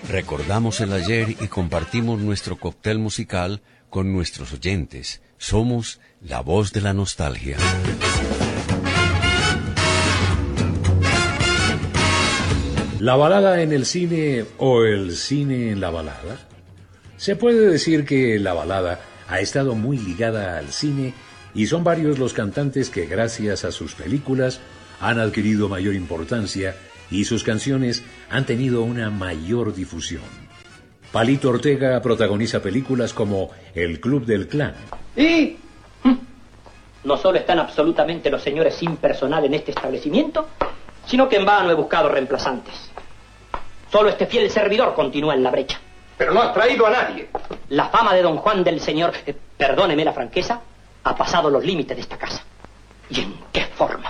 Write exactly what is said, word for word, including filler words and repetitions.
Recordamos el ayer y compartimos nuestro cóctel musical con nuestros oyentes. Somos la voz de la nostalgia. ¿La balada en el cine o el cine en la balada? Se puede decir que la balada ha estado muy ligada al cine y son varios los cantantes que gracias a sus películas han adquirido mayor importancia y sus canciones han tenido una mayor difusión. Palito Ortega protagoniza películas como El Club del Clan. Y no solo están absolutamente los señores sin personal en este establecimiento, sino que en vano he buscado reemplazantes. Solo este fiel servidor continúa en la brecha. Pero no has traído a nadie. La fama de don Juan del Señor, eh, perdóneme la franqueza, ha pasado los límites de esta casa. ¿Y en qué forma?